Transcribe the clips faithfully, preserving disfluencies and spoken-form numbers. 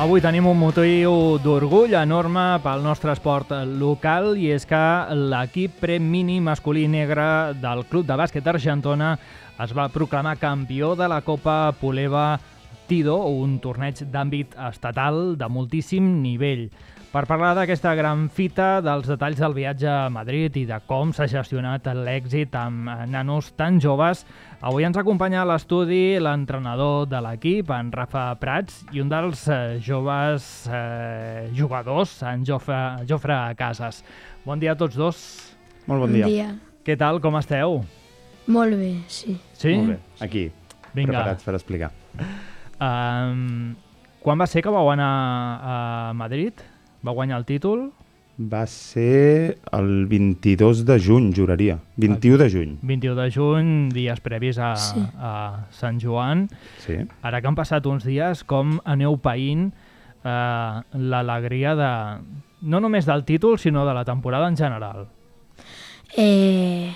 Avui tenim un motiu d'orgull enorme pel nostre esport local i és que l'equip pre-mini masculí negre del Club de Bàsquet Argentona es va proclamar campió de la Copa Puleva Tido, un torneig d'àmbit estatal de moltíssim nivell. Per parlar d'aquesta gran fita, dels detalls del viatge a Madrid i de com s'ha gestionat l'èxit amb nanos tan joves, avui ens acompanya a l'estudi l'entrenador de l'equip, en Rafa Prats, i un dels eh, joves eh, jugadors, en Jofre, Jofre Casas. Bon dia a tots dos. Molt bon dia. Bon dia. Què tal, com esteu? Molt bé, sí. Sí? Molt bé. Aquí, Vinga. preparats per explicar. Um, quan va ser que vau anar a Madrid? Va guanyar el títol? Va ser el vint-i-dos de juny, juraria. vint-i-u de juny. vint-i-u de juny, dies previs a, Sí. a Sant Joan. Sí. Ara que han passat uns dies, com aneu païnt eh, l'alegria de, no només del títol, sinó de la temporada en general? Eh,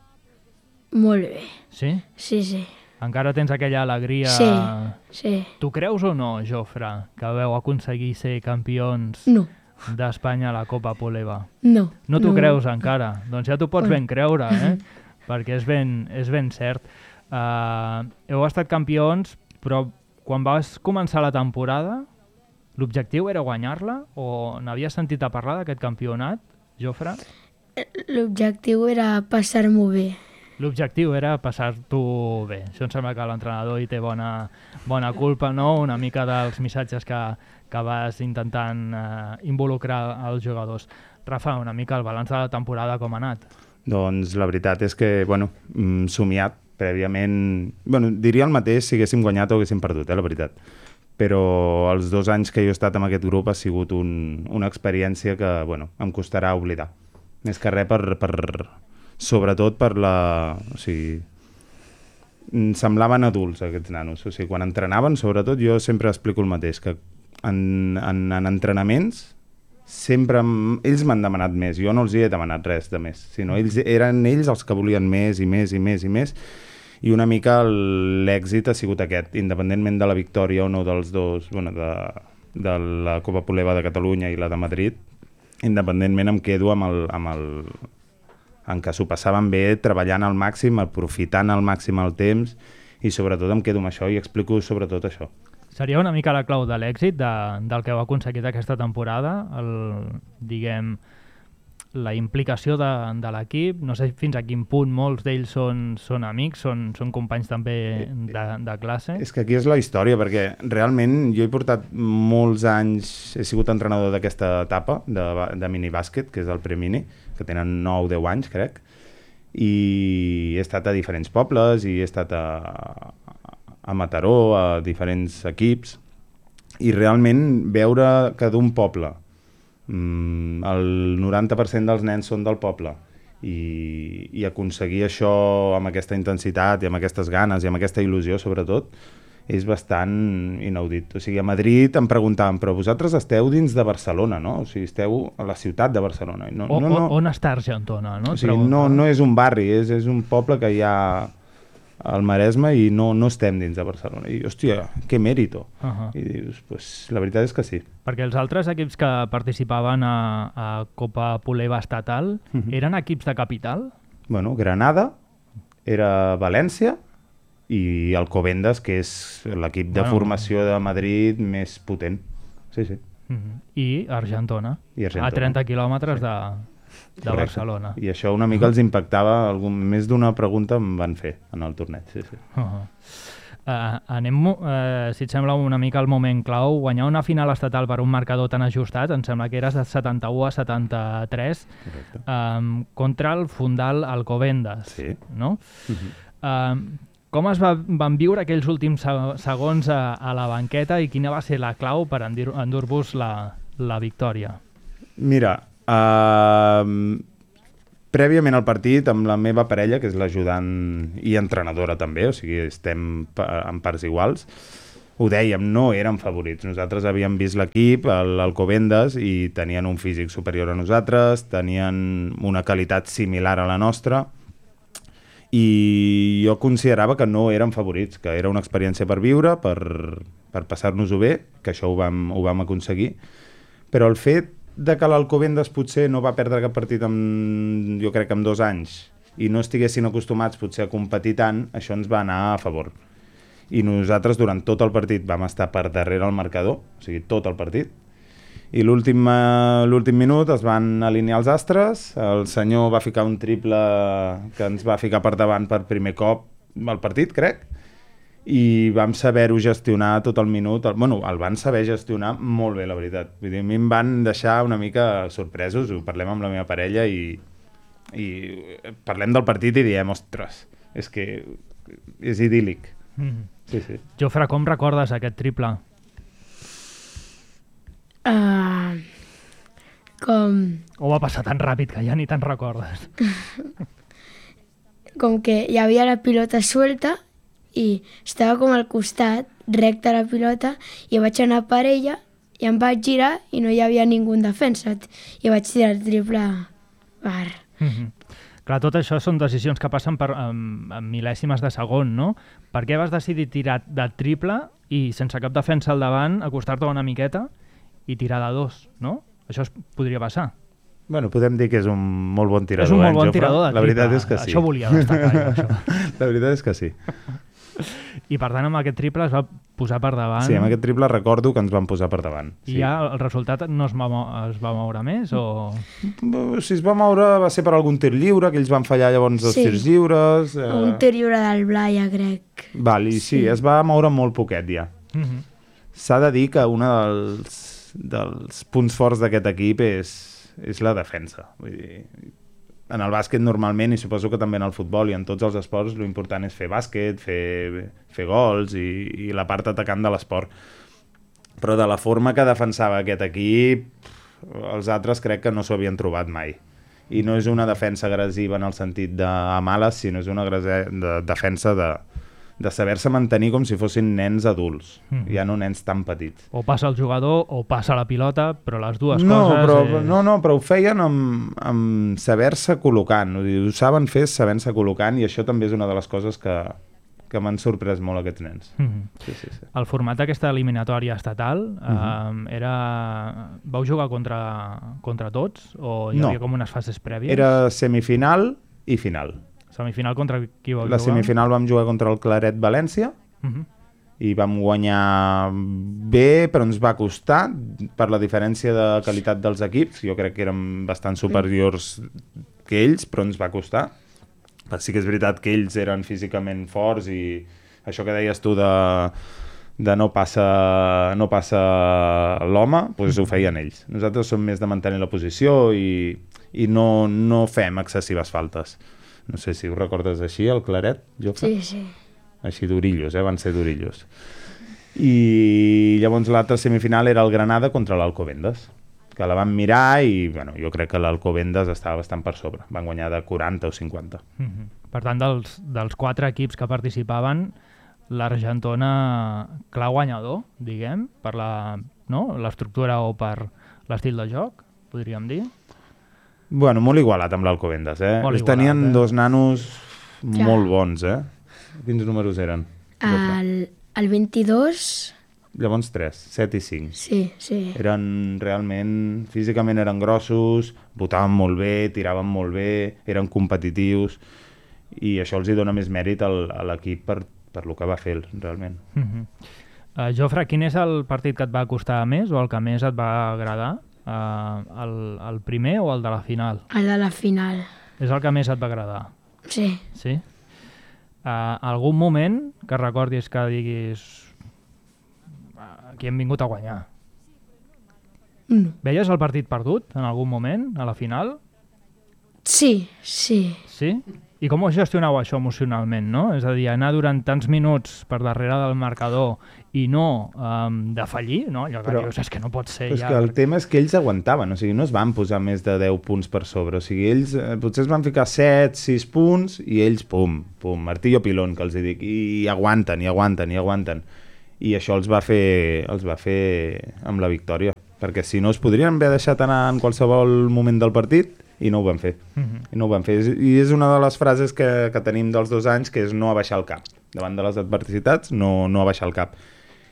molt bé. Sí? Sí, sí. Encara tens aquella alegria... Sí, sí. Tu creus o no, Jofre, que vau aconseguir ser campions No, d'Espanya a la Copa Puleva? no. No t'ho creus encara? Doncs ja t'ho pots ben creure, eh? Perquè és ben, és ben cert. Uh, heu estat campions, però quan vas començar la temporada, l'objectiu era guanyar-la o n'havies sentit a parlar d'aquest campionat, Jofre? L'objectiu era passar-m'ho bé. L'objectiu era passar-t'ho bé. Això em sembla que l'entrenador hi té bona, bona culpa, no? Una mica dels missatges que, que vas intentant eh, involucrar els jugadors. Rafa, una mica el balanç de la temporada com ha anat? Doncs la veritat és que, bueno, mm, somiat prèviament... Bueno, diria el mateix si haguéssim guanyat o haguéssim perdut, eh, la veritat. Però els dos anys que jo he estat amb aquest grup ha sigut un, una experiència que, bueno, em costarà oblidar. Més que res per... per sobretot per la... O sigui, semblaven adults aquests nanos. O sigui, quan entrenaven, sobretot, jo sempre explico el mateix, que en, en, en entrenaments sempre ells m'han demanat més. Jo no els hi he demanat res de més, sinó ells eren ells els que volien més i més i més i més. I una mica l'èxit ha sigut aquest, independentment de la victòria o no dels dos, bueno, de, de la Copa Puleva de Catalunya i la de Madrid, independentment em quedo amb el... Amb el en què s'ho passaven bé, treballant al màxim, aprofitant al màxim el temps, i sobretot em quedo amb això i explico sobretot això. Seria una mica la clau de l'èxit de, del que heu aconseguit aquesta temporada, el, diguem, la implicació de, de l'equip. No sé fins a quin punt molts d'ells són, són amics, són, són companys també de, de classe. És que aquí és la història, perquè realment jo he portat molts anys, he sigut entrenador d'aquesta etapa de, de minibàsquet, que és el pre-mini, que tenen nou o deu anys, crec, i he estat a diferents pobles, i he estat a, a Mataró, a diferents equips, i realment veure que d'un poble mm, el noranta per cent dels nens són del poble, i, i aconseguir això amb aquesta intensitat i amb aquestes ganes i amb aquesta il·lusió, sobretot, és bastant inaudit. O sigui, a Madrid em preguntaven, però vosaltres esteu dins de Barcelona, no? O sigui, esteu a la ciutat de Barcelona. No, o, no, no. On està Argentona? No, o sigui, no, no és un barri, és, és un poble que hi ha al Maresme i no, no estem dins de Barcelona. I, hòstia, que mèrito. Uh -huh. I dius, pues, la veritat és que sí. Perquè els altres equips que participaven a, a Copa Puleva estatal uh -huh. eren equips de capital? Bueno, Granada, era València, i Alcobendas, que és l'equip de bueno. formació de Madrid més potent. Sí, sí. Uh -huh. I Argentona, I Argentona. a trenta quilòmetres sí. de, de Correcte. Barcelona. I això una mica els impactava, algun, més d'una pregunta em van fer en el torneig. Sí, sí. Uh -huh. uh, anem, uh, si et sembla, una mica el moment clau. Guanyar una final estatal per un marcador tan ajustat, em sembla que eres de setanta-u a setanta-tres, um, contra el Fundal Alcobendas. Sí. No? Uh -huh. uh, Com es va, van viure aquells últims segons a, a la banqueta i quina va ser la clau per endur, endur-vos la, la victòria? Mira, uh, prèviament al partit amb la meva parella, que és l'ajudant i entrenadora també, o sigui, estem en parts iguals, ho dèiem, no érem favorits. Nosaltres havíem vist l'equip, l'Alcobendas, i tenien un físic superior a nosaltres, tenien una qualitat similar a la nostra, i jo considerava que no eren favorits, que era una experiència per viure, per, per passar-nos-ho bé, que això ho vam, ho vam aconseguir, però el fet de que l'Alcobendas potser no va perdre cap partit en, jo crec que en dos anys i no estiguessin acostumats potser a competir tant, això ens va anar a favor. I nosaltres durant tot el partit vam estar per darrere el marcador, o sigui, tot el partit, i l'últim l'últim minut es van alinear els astres, el senyor va ficar un triple que ens va ficar per davant per primer cop al partit, crec, i vam saber-ho gestionar tot el minut, el, bueno, el van saber gestionar molt bé, la veritat. Vull dir, a mi em van deixar una mica sorpresos, ho parlem amb la meva parella i, i parlem del partit i diem, ostres, és que és idíl·lic. Mm. Sí, sí. Jofre, com recordes aquest triple? Uh, com, O va passar tan ràpid que ja ni te'n recordes? com que hi havia la pilota suelta i estava com al costat, recta la pilota, i vaig anar per ella i em vaig girar i no hi havia ningú en defensa. I vaig tirar el triple per... Mm-hmm. Clar, tot això són decisions que passen per um, mil·lèsimes de segon, no? Per què vas decidir tirar de triple i sense cap defensa al davant, acostar-te una miqueta i tirar de dos, no? Això es podria passar. Bueno, podem dir que és un molt bon tirador. És un molt eh, bon Jofre? tirador de triple. La veritat és que sí. Això volia destacar jo, això. La veritat és que sí. I per tant, amb aquest triple es va posar per davant. Sí, amb aquest triple recordo que ens van posar per davant. I sí. ja el resultat no es va, es va moure més? O... Si es va moure va ser per algun tir lliure, que ells van fallar llavors els Sí. tirs lliures. Eh... Un tir lliure del Blaia, crec. Val, i sí, Sí. es va moure molt poquet ja. Mm-hmm. S'ha de dir que un dels, dels punts forts d'aquest equip és, és la defensa. Vull dir, en el bàsquet normalment, i suposo que també en el futbol i en tots els esports, l'important és fer bàsquet, fer, fer gols i, i la part atacant de l'esport. Però de la forma que defensava aquest equip, els altres crec que no s'ho havien trobat mai. I no és una defensa agressiva en el sentit de a males, sinó és una agresse- de defensa de, de saber-se mantenir com si fossin nens adults, Mm. ja no nens tan petits. O passa el jugador o passa la pilota, però les dues No, coses... però, és... no, no, però ho feien amb, amb saber-se col·locant, ho, ho saben fer sabent-se col·locant, i això també és una de les coses que, que m'han sorprès molt aquests nens. Mm-hmm. Sí, sí, sí. El format d'aquesta eliminatòria estatal Mhm. eh, era... Vau jugar contra, contra tots? O hi No. havia com unes fases prèvies? Era semifinal i final. Semifinal contra qui vau La jugar? semifinal vam jugar contra el Claret València, Mm-hmm. i vam guanyar bé, però ens va costar per la diferència de qualitat dels equips. Jo crec que érem bastant superiors que ells, però ens va costar. Però sí que és veritat que ells eren físicament forts, i això que deies tu de, de no passa, no passa l'home, doncs ho feien ells. Nosaltres som més de mantenir la posició i, i no, no fem excessives faltes. No sé si ho recordes així, el Claret, Jofre? Sí, sí. Així d'orillos, eh? Van ser d'orillos. I llavors l'altra semifinal era el Granada contra l'Alcobendas, que la van mirar i bueno, jo crec que l'Alcobendas estava bastant per sobre. Van guanyar de quaranta o cinquanta. Mm-hmm. Per tant, dels, dels quatre equips que participaven, l'Argentona clar guanyador, diguem, per la, no? l'estructura o per l'estil de joc, podríem dir. Bueno, molt igualat amb l'Alcobendas, eh? Molt Ells tenien igualat, eh? dos nanos Ja. molt bons, eh? Quins números eren? El, el vint-i-dos... Llavors tres, set i cinc. Sí, sí. Eren realment, físicament eren grossos, votaven molt bé, tiraven molt bé, eren competitius, i això els hi dona més mèrit al, a l'equip per, per lo que va fer, realment. Mm-hmm. Uh, Jofre, quin és el partit que et va costar més o el que més et va agradar? Uh, el, el primer o el de la final? El de la final. És el que més et va agradar? Sí. Sí? Uh, algun moment que recordis que diguis uh, aquí hem vingut a guanyar? No. Veies el partit perdut en algun moment, a la final? Sí, sí. Sí? I com ho gestionau això emocionalment, no? És a dir, anar durant tants minuts per darrere del marcador i no um, defallir, no? Allò que Però- dius, és que no pot ser Però és ja... que el tema és que ells aguantaven, o sigui, no es van posar més de deu punts per sobre, o sigui, ells eh, potser es van ficar set, sis punts i ells, pum, pum, martillo pilón, que els hi dic, i aguanten, i aguanten, i aguanten. I això els va fer, els va fer amb la victòria, perquè si no es podrien haver deixat anar en qualsevol moment del partit i no ho van fer. Mhm. I no ho van fer. I és una de les frases que, que tenim dels dos anys, que és no abaixar el cap. Davant de les adversitats, no, no abaixar el cap.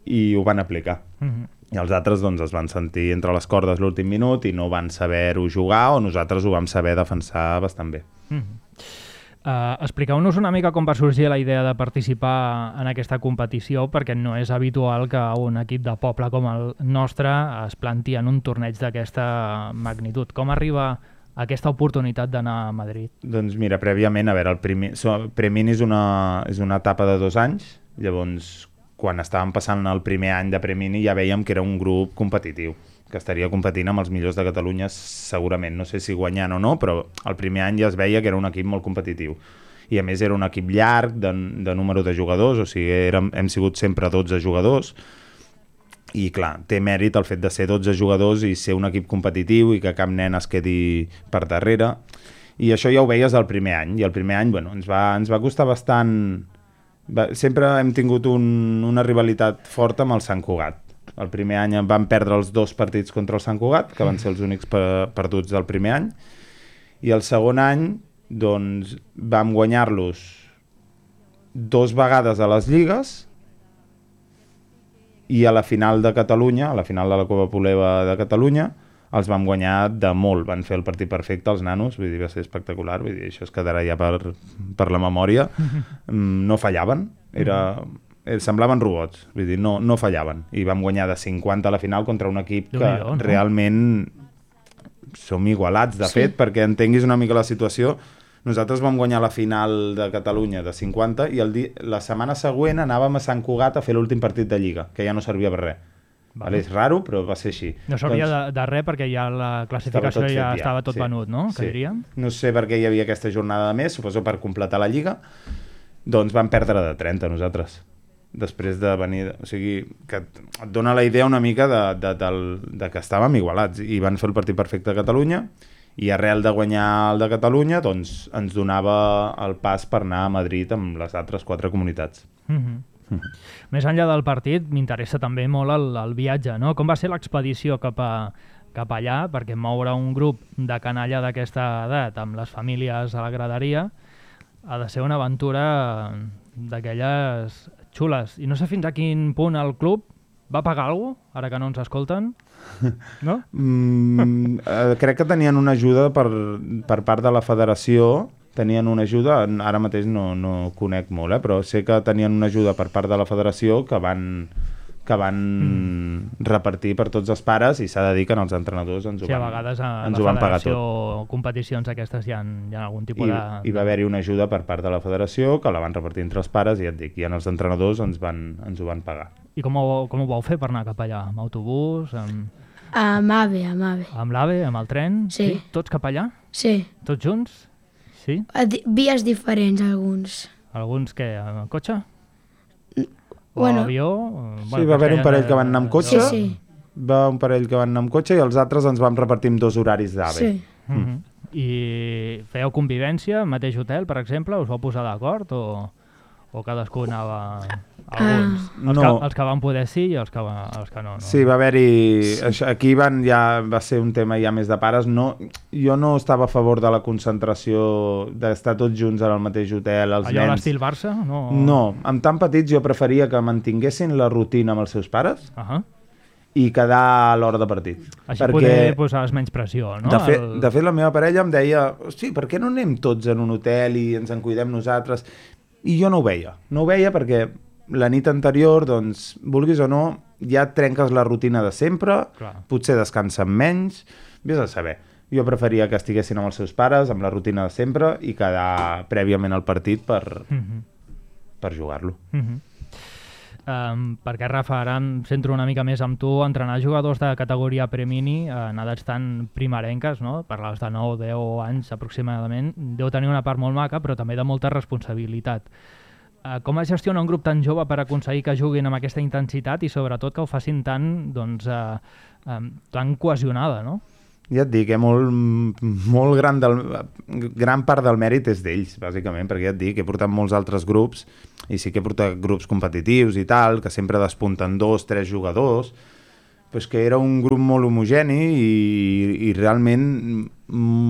i ho van aplicar. Mm-hmm. I els altres doncs, es van sentir entre les cordes l'últim minut i no van saber-ho jugar, o nosaltres ho vam saber defensar bastant bé. Mm-hmm. Uh, expliqueu-nos una mica com va sorgir la idea de participar en aquesta competició, perquè no és habitual que un equip de poble com el nostre es planti en un torneig d'aquesta magnitud. Com arriba aquesta oportunitat d'anar a Madrid? Doncs mira, prèviament, a veure, el primer, Premini és una, és una etapa de dos anys, llavors quan estàvem passant el primer any de Premini ja vèiem que era un grup competitiu, que estaria competint amb els millors de Catalunya segurament, no sé si guanyant o no, però el primer any ja es veia que era un equip molt competitiu. I a més era un equip llarg de, de número de jugadors, o sigui, érem, hem sigut sempre dotze jugadors, i clar, té mèrit el fet de ser dotze jugadors i ser un equip competitiu i que cap nen es quedi per darrere. I això ja ho veies el primer any, i el primer any bueno, ens, va, ens va costar bastant... Va, sempre hem tingut un, una rivalitat forta amb el Sant Cugat. El primer any vam perdre els dos partits contra el Sant Cugat, que van ser els únics perduts del primer any, i el segon any doncs, vam guanyar-los dos vegades a les lligues i a la final de Catalunya, a la final de la Copa Puleva de Catalunya, els vam guanyar de molt. Van fer el partit perfecte els nanos, vull dir, va ser espectacular, vull dir, això es quedarà ja per, per la memòria. No fallaven, era... semblaven robots, vull dir, no, no fallaven, i vam guanyar de cinquanta a la final contra un equip que no? realment som igualats, de sí. fet, perquè entenguis una mica la situació. Nosaltres vam guanyar la final de Catalunya de cinquanta i el di... la setmana següent anàvem a Sant Cugat a fer l'últim partit de Lliga, que ja no servia per res. Vale. És raro, però va ser així. No servia doncs, de, de res perquè ja la classificació estava ja estava tot sí. venut, no? Que sí. diríem? No sé per què hi havia aquesta jornada més, suposo per completar la Lliga, doncs vam perdre de trenta nosaltres. Després de venir... O sigui, que et dona la idea una mica de, de, de, de que estàvem igualats, i van fer el partit perfecte a Catalunya, i arrel de guanyar el de Catalunya doncs ens donava el pas per anar a Madrid amb les altres quatre comunitats. Mm-hmm. Mm-hmm. Més enllà del partit, m'interessa també molt el, el viatge, no? Com va ser l'expedició cap, a, cap allà? Perquè moure un grup de canalla d'aquesta edat amb les famílies a la graderia ha de ser una aventura d'aquelles xules. I no sé fins a quin punt el club va pagar alguna cosa, ara que no ens escolten? No? mm, eh, crec que tenien una ajuda per, per part de la federació, tenien una ajuda, ara mateix no, no conec molt, eh, però sé que tenien una ajuda per part de la federació que van, que van mm. repartir per tots els pares, i s'ha de dir que els entrenadors ens ho sí, van, a vegades a ens la ho van pagar tot. Competicions aquestes hi ha, hi ha algun tipus I, de... I va haver-hi una ajuda per part de la federació que la van repartir entre els pares, i ja et dic, i els entrenadors ens, van, ens ho van pagar. I com ho, com ho vau fer per anar cap allà? Amb autobús? Amb... Amb AVE, amb AVE. Amb l'AVE, amb el tren? Sí. sí. Tots cap allà? Sí. Tots junts? Sí? A di- vies diferents, alguns. Alguns què? En cotxe? O Bueno. avió? Sí, bueno, va haver un parell que van anar amb cotxe, Sí, sí. va un parell que van anar amb cotxe, i els altres ens vam repartir amb dos horaris d'AVE. Sí. Mm-hmm. I fèieu convivència al mateix hotel, per exemple? Us vau posar d'acord o, o cadascú anava... Alguns. Ah. Els, No. que, els que van poder sí i els que, va, els que no, no. Sí, va haver-hi... Això, aquí van, ja va ser un tema ja més de pares. No, jo no estava a favor de la concentració, d'estar tots junts en el mateix hotel, els Allò a nens. l'estil Barça? No. No, amb tan petits jo preferia que mantinguessin la rutina amb els seus pares Uh -huh. i quedar a l'hora de partit. Així perquè, poder posar menys pressió, no? de, fet, El... de fet, la meva parella em deia, hosti, per què no anem tots en un hotel i ens en cuidem nosaltres? I jo no ho veia. No ho veia perquè la nit anterior, doncs, vulguis o no, ja et trenques la rutina de sempre, Clar. potser descansen menys, vés a saber. Jo preferia que estiguessin amb els seus pares, amb la rutina de sempre, i quedar prèviament al partit per, Mm-hmm. per jugar-lo. Mm-hmm. Um, perquè, Rafa, ara em centro una mica més amb tu. Entrenar jugadors de categoria premini en edats tan primerenques, no? Parlaves de nou deu anys aproximadament, deu tenir una part molt maca, però també de molta responsabilitat. Uh, com es gestiona un grup tan jove per aconseguir que juguin amb aquesta intensitat i sobretot que ho facin tan, doncs, uh, um, tan cohesionada, no? Ja et dic, eh, molt, molt gran, del, gran part del mèrit és d'ells, bàsicament, perquè ja et dic, he portat molts altres grups, i sí que he portat grups competitius i tal, que sempre despunten dos, tres jugadors, però és que era un grup molt homogeni i, i realment molt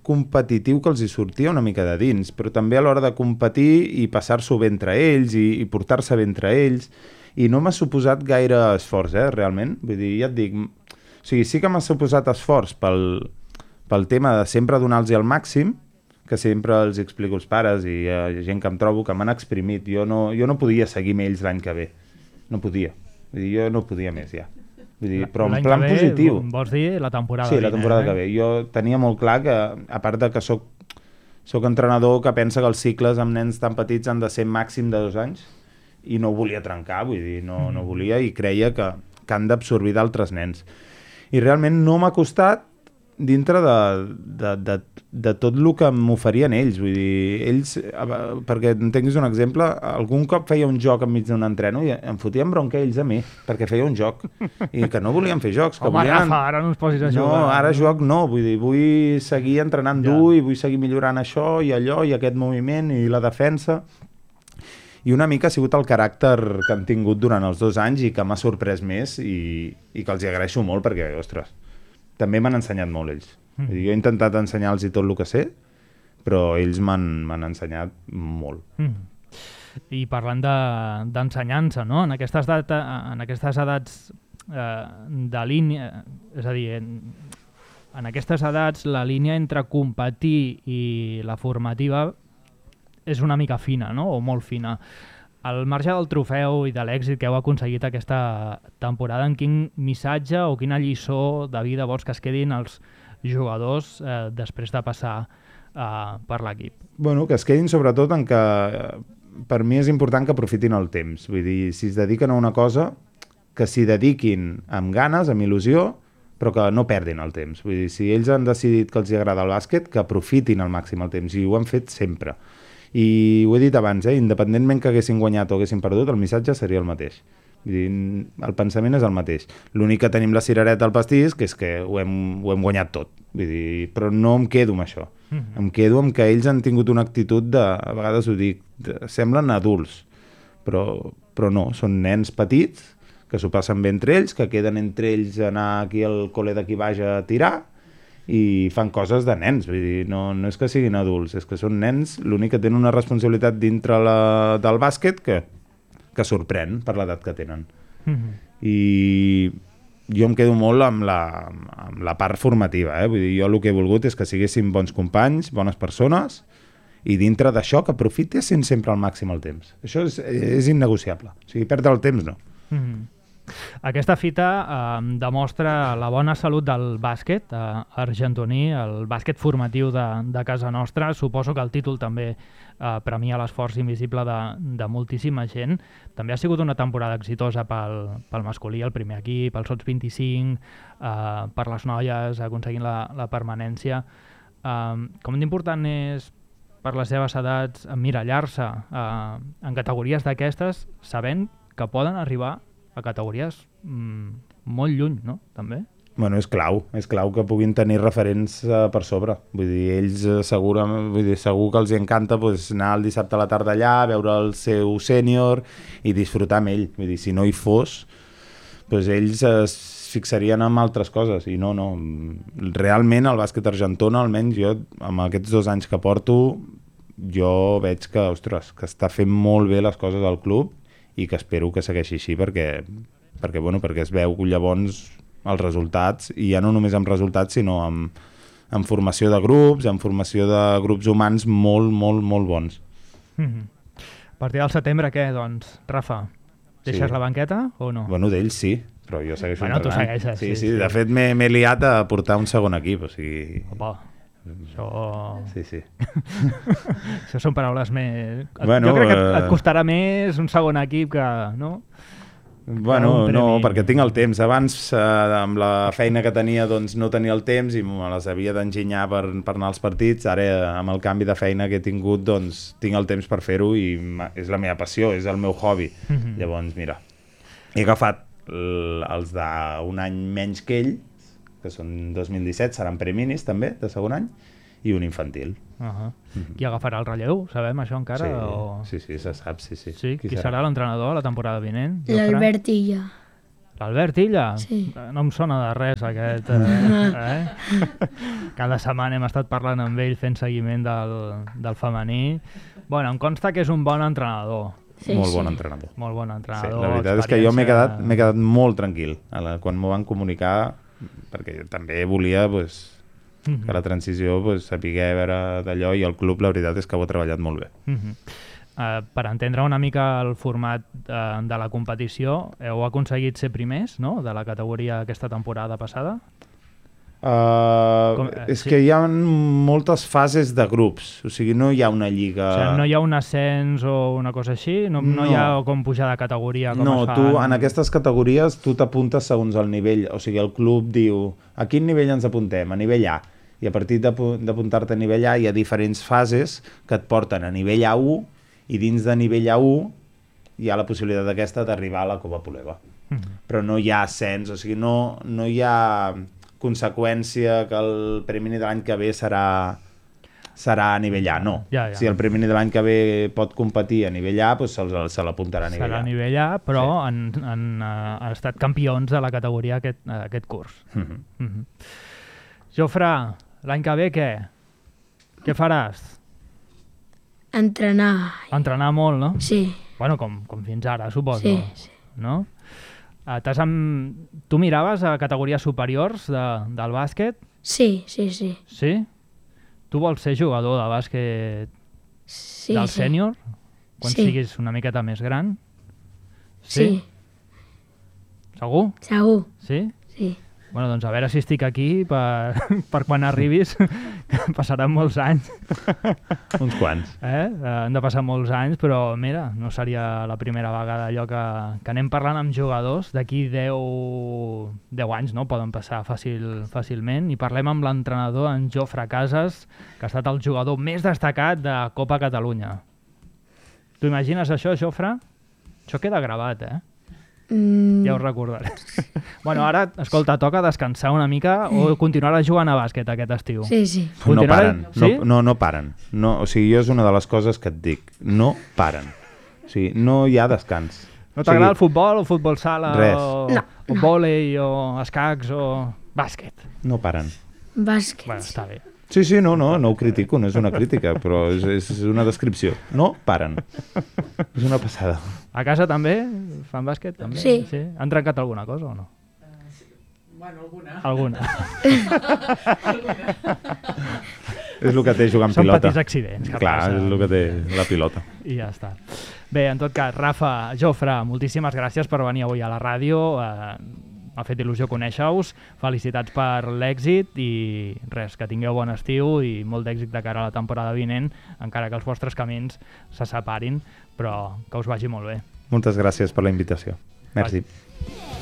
competitiu que els hi sortia una mica de dins, però també a l'hora de competir i passar-s'ho bé entre ells i, i portar-se bé entre ells, i no m'ha suposat gaire esforç, eh, realment. Vull dir, ja et dic, o sigui, sí que m'ha suposat esforç pel, pel tema de sempre donar-los el màxim, que sempre els explico als pares i a gent que em trobo que m'han exprimit. Jo no, jo no podia seguir amb ells l'any que ve. No podia. Vull dir, jo no podia més ja. Vull dir, però en plan positiu. Vols dir la temporada Sí, la temporada vinent, que ve. Jo tenia molt clar que, a part de que soc, soc entrenador que pensa que els cicles amb nens tan petits han de ser màxim de dos anys, i no ho volia trencar, vull dir, no, no volia, i creia que, que han d'absorbir d'altres nens. I realment no m'ha costat dintre de, de, de, de tot el que m'oferien ells. Vull dir, ells, perquè entenguis un exemple, algun cop feia un joc enmig d'un entreno i em fotien bronca ells a mi, perquè feia un joc. I que no volien fer jocs. Que Home, volien... Rafa, ara no ens posis a jugar. No, ara joc no, vull dir, vull seguir entrenant Ja. dur i vull seguir millorant això i allò i aquest moviment i la defensa. I una mica ha sigut el caràcter que han tingut durant els dos anys i que m'ha sorprès més i, i que els hi agraeixo molt perquè, ostres, també m'han ensenyat molt ells. Mm. Jo he intentat ensenyar-los tot el que sé, però ells m'han ensenyat molt. Mm. I parlant d'ensenyança, de, no? En aquestes, data, en aquestes edats eh, de línia, és a dir, en, en aquestes edats la línia entre competir i la formativa és una mica fina, no? O molt fina. Al marge del trofeu i de l'èxit que heu aconseguit aquesta temporada, en quin missatge o quina lliçó de vida vols que es quedin els jugadors eh, després de passar eh, per l'equip? Bueno, que es quedin sobretot en que per mi és important que aprofitin el temps. Vull dir, si es dediquen a una cosa, que s'hi dediquin amb ganes, amb il·lusió, però que no perdin el temps. Vull dir, si ells han decidit que els agrada el bàsquet, que aprofitin al màxim el temps, i ho han fet sempre. I ho he dit abans, eh? Independentment que haguessin guanyat o haguessin perdut, el missatge seria el mateix. Vull dir, el pensament és el mateix. L'únic que tenim la cirereta al pastís, que és que ho hem, ho hem guanyat tot. Vull dir, però no em quedo amb això. Mm-hmm. Em quedo amb que ells han tingut una actitud de, a vegades ho dic, de, semblen adults, però, però no, són nens petits que s'ho passen bé entre ells, que queden entre ells a anar aquí al col·le d'aquí baix a tirar, i fan coses de nens, vull dir, no, no és que siguin adults, és que són nens, l'únic que tenen una responsabilitat dintre la, del bàsquet que, que sorprèn per l'edat que tenen. Mm-hmm. I jo em quedo molt amb la, amb la part formativa, eh? Vull dir, jo el que he volgut és que siguessin bons companys, bones persones, i dintre d'això que aprofitessin sempre al màxim el temps. Això és, és innegociable, o sigui, perdre el temps no. Mm-hmm. Aquesta fita eh, demostra la bona salut del bàsquet eh, argentoní, el bàsquet formatiu de, de casa nostra. Suposo que el títol també eh, premia l'esforç invisible de, de moltíssima gent. També ha sigut una temporada exitosa pel, pel masculí, el primer equip, els sots vint-i-cinc, eh, per les noies aconseguint la, la permanència. Eh, com d'important és per les seves edats emmirallar-se eh, en categories d'aquestes, sabent que poden arribar a categories mm, molt lluny, no? També. Bueno, és clau, és clau que puguin tenir referents uh, per sobre. Vull dir, ells uh, segura, vull dir, segur que els encanta pues, anar el dissabte a la tarda allà, veure el seu sènior i disfrutar amb ell. Vull dir, si no hi fos, pues, ells es fixarien en altres coses. I no, no. Realment el bàsquet argentona, almenys jo, amb aquests dos anys que porto, jo veig que, ostres, que està fent molt bé les coses al club i que espero que segueixi així perquè, perquè, bueno, perquè es veu llavors els resultats, i ja no només amb resultats sinó amb, amb formació de grups, amb formació de grups humans molt, molt, molt bons. Mm-hmm. A partir del setembre què, doncs? Rafa, deixes sí. la banqueta o no? Bueno, d'ells sí, però jo segueixo bueno, entrenant. Tu segueixes, sí, sí, sí, sí. De fet m'he liat a portar un segon equip, o sigui... Opa. Això... Sí, sí. Això són paraules més... Bueno, jo crec que et, et costarà més un segon equip que... No? Bueno, no, perquè tinc el temps. Abans, eh, amb la feina que tenia, doncs no tenia el temps i me les havia d'enginyar per, per anar als partits. Ara, amb el canvi de feina que he tingut, doncs tinc el temps per fer-ho i és la meva passió, és el meu hobby. Mm-hmm. Llavors, mira, he agafat els d'un any menys que ell, que són dos mil disset, seran preminis també, de segon any, i un infantil. Uh-huh. Mm-hmm. Qui agafarà el relleu? Sabem això encara? Sí, o... sí, sí, se sap, sí, sí. sí? Qui, Qui serà, serà l'entrenador la temporada vinent? L'Albert Illa. L'Albert Illa? Sí. No em sona de res aquest. Eh? eh? Cada setmana hem estat parlant amb ell fent seguiment del, del femení. Bueno, em consta que és un bon entrenador. Sí, molt sí. bon entrenador. Molt bon Sí, entrenador. la veritat és que jo m'he quedat, m'he quedat molt tranquil a la, quan m'ho van comunicar, perquè jo també volia pues, Mhm. que la transició pues, sapiguer veure d'allò, i el club la veritat és que ho ha treballat molt bé. Mhm. Uh, per entendre una mica el format uh, de la competició, heu aconseguit ser primers, no?, de la categoria aquesta temporada passada? Uh, Com- eh, és sí. que hi ha moltes fases de grups, o sigui, no hi ha una lliga... O sigui, no hi ha un ascens o una cosa així? No, no. No. hi ha com pujar de categoria? Com No, es fa tu en aquestes categories tu t'apuntes segons el nivell, o sigui, el club diu a quin nivell ens apuntem? A nivell A. I a partir d'apu- d'apuntar-te a nivell A hi ha diferents fases que et porten a nivell A u, i dins de nivell A u hi ha la possibilitat aquesta d'arribar a la Copa Puleva. Mhm. Però no hi ha ascens, o sigui, no, no hi ha conseqüència que el Premi de l'any que ve serà serà a nivell A, no. Ja, ja. Si el Premi de l'any que ve pot competir a nivell A, doncs se, se l'apuntarà a nivell Serà A. a nivell A, però sí. han, han, uh, han estat campions de la categoria aquest, uh, aquest curs. Mhm. Mhm. Jofre, l'any que ve què? Què faràs? Entrenar. Entrenar molt, no? Sí, Bueno, com, com fins ara, suposo. sí, sí. No? Uh, t'has amb... Tu miraves a categories superiors de, del bàsquet? Sí, sí, sí. Sí? Tu vols ser jugador de bàsquet Sí, del sí. sènior? Quan Sí. siguis una miqueta més gran? Sí, Segur? segur. Sí? Sí. Bueno, doncs a veure si estic aquí per, per quan arribis, que passaran molts anys. Uns quants. Eh? Eh, Han de passar molts anys, però mira, no seria la primera vegada allò que, que anem parlant amb jugadors. D'aquí deu, deu anys, no? Poden passar fàcil, fàcilment. I parlem amb l'entrenador, en Jofre Casas, que ha estat el jugador més destacat de Copa Catalunya. Tu imagines això, Jofre? Això queda gravat, eh? Mm, Ja ho recordaré. Bueno, ara, escolta, toca descansar una mica o continuaràs jugant a bàsquet aquest estiu? sí, sí. No Continuarà- paren, Sí? no, no, no paren. No, o sigui, jo és una de les coses que et dic. No paren. O sigui, no hi ha descans. No O t'agrada el sigui, futbol, o futbol sala, Res. o, No, o vòlei, o escacs, o bàsquet? No paren. Bàsquet. Bueno, està bé. Sí, sí, no, no, no ho critico, no és una crítica, però és, és una descripció. No paren. És una passada. A casa també fan bàsquet? També? Sí. sí. Han trencat alguna cosa o no? Bueno, alguna. Alguna. És el que té jugar amb Són pilota. petits accidents que Clar, passen. és el que té la pilota. I ja està. Bé, en tot cas, Rafa, Jofre, moltíssimes gràcies per venir avui a la ràdio. Eh, M'ha fet il·lusió conèixer-vos. Felicitats per l'èxit i res, que tingueu bon estiu i molt d'èxit de cara a la temporada vinent, encara que els vostres camins se separin, però que us vagi molt bé. Moltes gràcies per la invitació. Merci. Vagi.